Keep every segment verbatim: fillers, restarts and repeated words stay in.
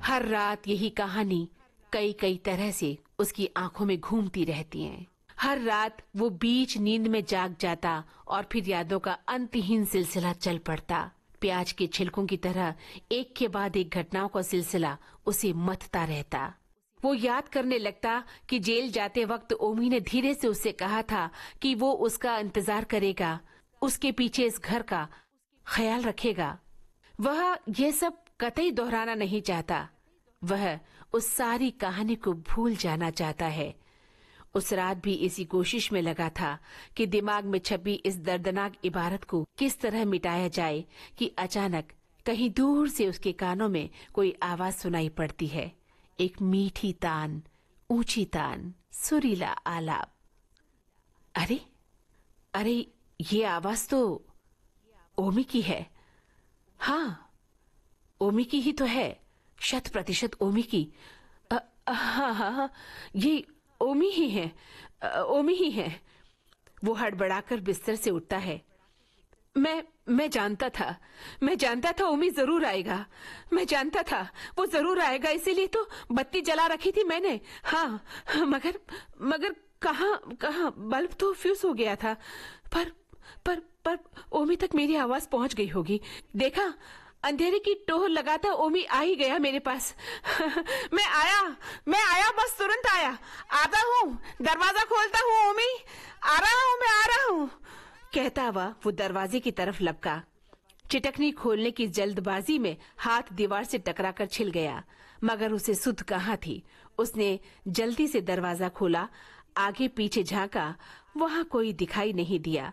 हर रात यही कहानी कई कई तरह से उसकी आंखों में घूमती रहती है। हर रात वो बीच नींद में जाग जाता और फिर यादों का अंतहीन सिलसिला चल पड़ता। प्याज के छिलकों की तरह एक के बाद एक घटनाओं का सिलसिला उसे मथता रहता। वो याद करने लगता कि जेल जाते वक्त ओमी ने धीरे से उससे कहा था कि वो उसका इंतजार करेगा, उसके पीछे इस घर का ख्याल रखेगा। वह यह सब कतई दोहराना नहीं चाहता। वह उस सारी कहानी को भूल जाना चाहता है। उस रात भी इसी कोशिश में लगा था कि दिमाग में छपी इस दर्दनाक इबारत को किस तरह मिटाया जाए कि अचानक कहीं दूर से उसके कानों में कोई आवाज सुनाई पड़ती है। एक मीठी तान, ऊंची तान, सुरीला आलाप। अरे अरे ये आवाज तो ओमी की है। हाँ, ओमी की ही तो है, शत प्रतिशत ओमी की। आ, हाँ हाँ हाँ, ये ओमी ही है, आ, ओमी ही है। वो हड़बड़ाकर बिस्तर से उठता है। मैं मैं जानता था, मैं जानता था ओमी जरूर आएगा। मैं जानता था वो जरूर आएगा, इसीलिए तो बत्ती जला रखी थी मैंने। हाँ, मगर मगर कहाँ कहाँ बल्ब तो फ्यूज हो गया था। पर पर पर ओमी तक मेरी आवाज पहुंच गई होगी। देखा, अंधेरे की टोह लगाता ओमी आ ही गया मेरे पास। मैं आया, मैं आया, बस तुरंत आया। आता हूँ, दरवाजा खोलता हूँ ओमी, आ रहा हूँ, मैं आ रहा हूँ, कहता हुआ वो दरवाजे की तरफ लपका। चिटकनी खोलने की जल्दबाजी में हाथ दीवार से टकराकर छिल गया, मगर उसे सुध कहाँ थी। उसने जल्दी से दरवाजा खोला, आगे पीछे झांका, वहां कोई दिखाई नहीं दिया।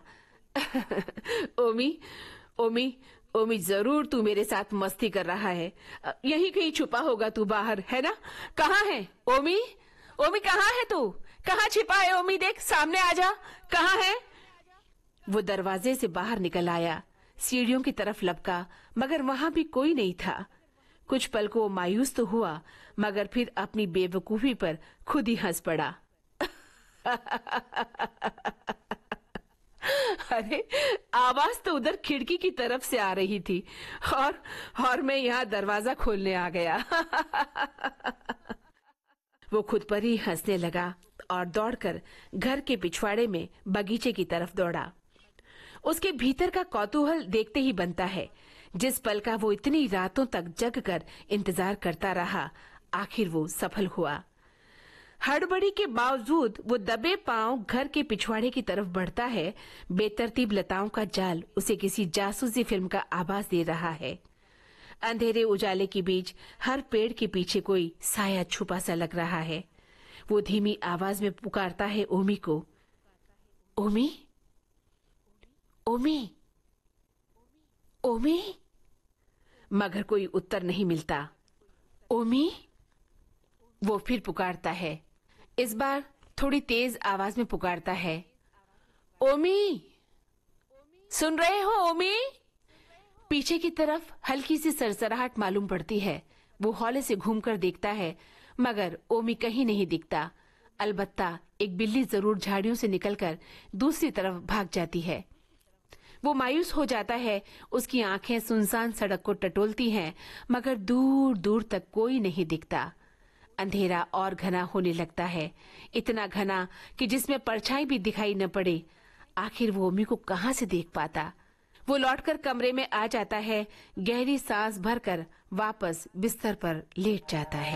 ओमी, ओमी, ओमी, जरूर तू मेरे साथ मस्ती कर रहा है। यहीं कहीं छुपा होगा तू बाहर, है ना? कहाँ है ओमी? ओमी कहाँ है तू? कहाँ छिपा है ओमी? देख, सामने आ जा, कहाँ है? वो दरवाजे से बाहर निकल आया, सीढ़ियों की तरफ लपका, मगर वहां भी कोई नहीं था। कुछ पल को मायूस तो हुआ, मगर फिर अपनी बेवकूफी पर खुद ही हंस पड़ा। अरे, आवाज तो उधर खिड़की की तरफ से आ रही थी और और मैं यहाँ दरवाजा खोलने आ गया। वो खुद पर ही हंसने लगा और दौड़कर घर के पिछवाड़े में बगीचे की तरफ दौड़ा। उसके भीतर का कौतूहल देखते ही बनता है। जिस पल का वो इतनी रातों तक जग कर इंतजार करता रहा, आखिर वो सफल हुआ। हड़बड़ी के बावजूद वो दबे पांव घर के पिछवाड़े की तरफ बढ़ता है। बेतरतीब लताओं का जाल उसे किसी जासूसी फिल्म का आभास दे रहा है। अंधेरे उजाले के बीच हर पेड़ के पीछे कोई साया छुपा सा लग रहा है। वो धीमी आवाज में पुकारता है ओमी को, ओमी, ओमी, ओमी, मगर कोई उत्तर नहीं मिलता। ओमी, वो फिर पुकारता है। इस बार थोड़ी तेज आवाज में पुकारता है, ओमी, सुन रहे हो ओमी? पीछे की तरफ हल्की सी सरसराहट मालूम पड़ती है। वो हौले से घूमकर देखता है, मगर ओमी कहीं नहीं दिखता। अलबत्ता एक बिल्ली जरूर झाड़ियों से निकलकर दूसरी तरफ भाग जाती है। वो मायूस हो जाता है। उसकी आंखें सुनसान सड़क को टटोलती हैं, मगर दूर दूर तक कोई नहीं दिखता। अंधेरा और घना होने लगता है, इतना घना कि जिसमें परछाई भी दिखाई न पड़े। आखिर वो ओमी को कहां से देख पाता? वो लौटकर कमरे में आ जाता है, गहरी सांस भरकर वापस बिस्तर पर लेट जाता है।